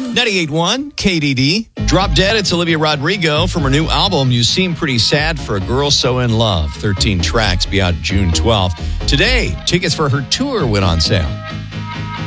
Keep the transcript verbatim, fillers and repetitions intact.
ninety-eight point one K D D. Drop Dead, it's Olivia Rodrigo from her new album, You Seem Pretty Sad for a Girl So in Love. thirteen tracks, be out June twelfth. Today, tickets for her tour went on sale.